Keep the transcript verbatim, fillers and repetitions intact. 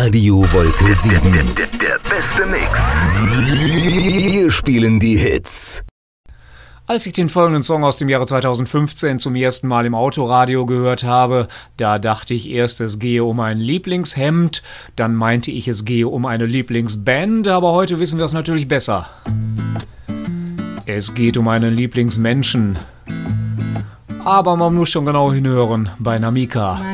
Radio Wolke sieben. Der, der, der beste Mix. Wir spielen die Hits. Als ich den folgenden Song aus dem Jahre zweitausendfünfzehn zum ersten Mal im Autoradio gehört habe, da dachte ich erst, es gehe um ein Lieblingshemd, dann meinte ich, es gehe um eine Lieblingsband, aber heute wissen wir es natürlich besser. Es geht um einen Lieblingsmenschen. Aber man muss schon genau hinhören bei Namika.